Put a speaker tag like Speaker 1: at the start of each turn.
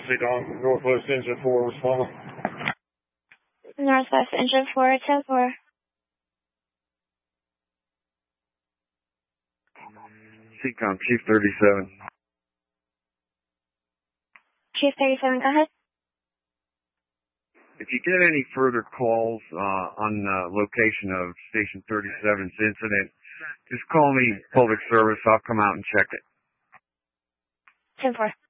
Speaker 1: Seacon, Northwest Engine 4, respond.
Speaker 2: Northwest Engine 4, 10-4.
Speaker 3: Seacon, Chief 37.
Speaker 2: Chief 37, go ahead.
Speaker 3: If you get any further calls on location of Station 37's incident, just call me public service. I'll come out and check it.
Speaker 2: 10-4.